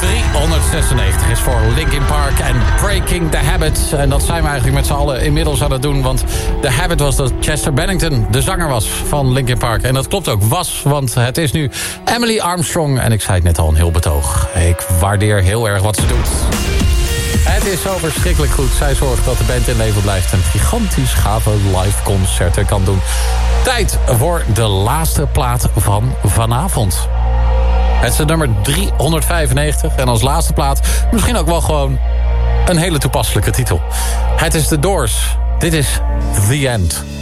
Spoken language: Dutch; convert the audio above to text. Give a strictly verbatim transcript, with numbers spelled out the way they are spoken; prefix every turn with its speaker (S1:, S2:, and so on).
S1: driehonderdzesennegentig is voor Linkin Park en Breaking the Habit. En dat zijn we eigenlijk met z'n allen inmiddels aan het doen. Want The Habit was dat Chester Bennington de zanger was van Linkin Park. En dat klopt ook, was, want het is nu Emily Armstrong. En ik zei het net al, een heel betoog. Ik waardeer heel erg wat ze doet. Het is zo verschrikkelijk goed. Zij zorgt dat de band in leven blijft en gigantisch gave live concerten kan doen. Tijd voor de laatste plaat van vanavond. Het is de nummer driehonderdvijfennegentig. En als laatste plaat misschien ook wel gewoon een hele toepasselijke titel. Het is The Doors. Dit is The End.